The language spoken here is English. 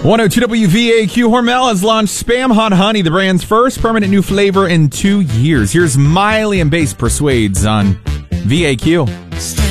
102 WVAQ. Hormel has launched Spam Hot Honey, the brand's first permanent new flavor in 2 years. Here's Miley and Bass Persuades on VAQ.